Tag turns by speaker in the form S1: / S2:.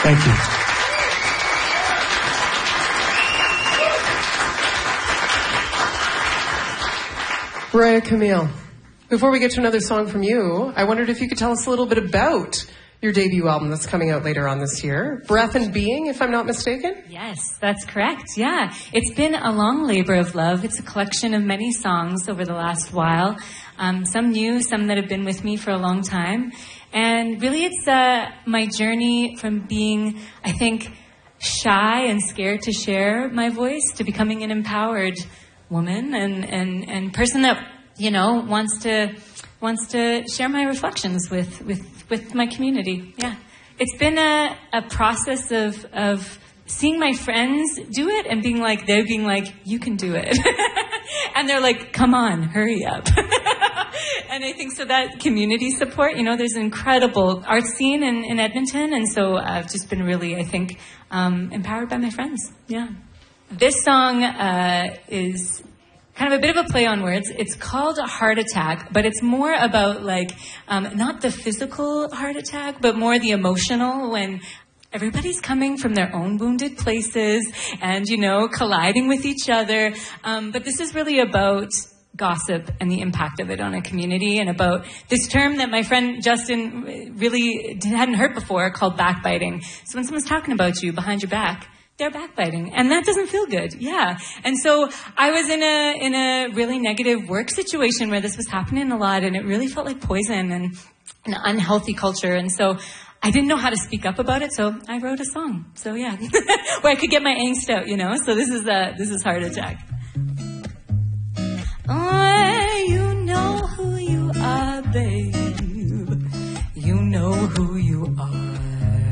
S1: Thank you.
S2: Mariah Camille, before we get to another song from you, I wondered if you could tell us a little bit about your debut album that's coming out later on this year, Breath and Being, if I'm not mistaken?
S3: Yes, that's correct. Yeah. It's been a long labor of love. It's a collection of many songs over the last while. Some new, some that have been with me for a long time. And really it's my journey from being, I think, shy and scared to share my voice to becoming an empowered woman and person that, you know, wants to share my reflections with my community. Yeah. It's been a process of seeing my friends do it and they're being like, you can do it. And they're like, come on, hurry up. And I think so that community support, you know, there's an incredible art scene in Edmonton. And so I've just been really, I think, empowered by my friends. Yeah. This song is kind of a bit of a play on words. It's called a Heart Attack, but it's more about not the physical heart attack, but more the emotional, when everybody's coming from their own wounded places and, you know, colliding with each other. But this is really about gossip and the impact of it on a community, and about this term that my friend Justin really hadn't heard before called backbiting. So when someone's talking about you behind your back, they're backbiting, and that doesn't feel good. Yeah. And so I was in a really negative work situation where this was happening a lot, and it really felt like poison and an unhealthy culture. And so I didn't know how to speak up about it, so I wrote a song. So yeah, where I could get my angst out, you know. So this is Heart Attack. Oh, you know who you are, babe. You know who you